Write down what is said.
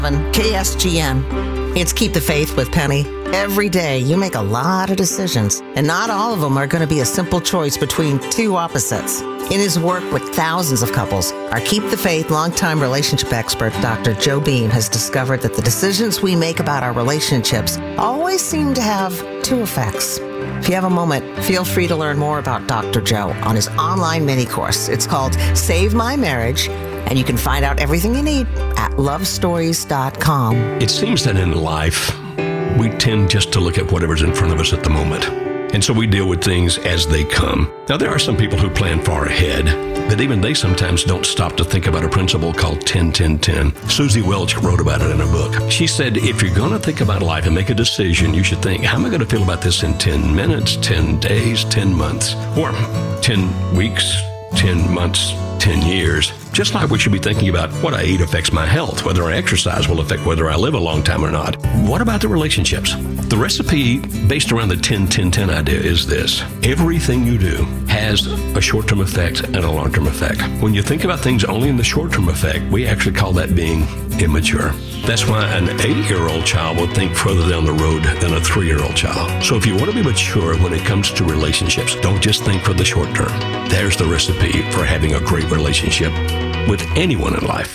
KSGM. It's Keep the Faith with Penny. Every day you make a lot of decisions, and not all of them are going to be a simple choice between two opposites. In his work with thousands of couples, our Keep the Faith longtime relationship expert, Dr. Joe Beam, has discovered that the decisions we make about our relationships always seem to have two effects. If you have a moment, feel free to learn more about Dr. Joe on his online mini course. It's called Save My Marriage, and you can find out everything you need at lovestories.com. It seems that in life, we tend just to look at whatever's in front of us at the moment. And so we deal with things as they come. Now, there are some people who plan far ahead, but even they sometimes don't stop to think about a principle called 10-10-10. Susie Welch wrote about it in her book. She said, if you're going to think about life and make a decision, you should think, how am I going to feel about this in 10 minutes, 10 days, 10 months, or 10 weeks, 10 months, 10 years. Just like we should be thinking about what I eat affects my health, whether I exercise will affect whether I live a long time or not. What about the relationships? The recipe based around the 10-10-10 idea is this. Everything you do has a short-term effect and a long-term effect. When you think about things only in the short-term effect, we actually call that being immature. That's why an 8-year-old child would think further down the road than a 3-year-old child. So if you want to be mature when it comes to relationships, don't just think for the short term. There's the recipe for having a great relationship with anyone in life.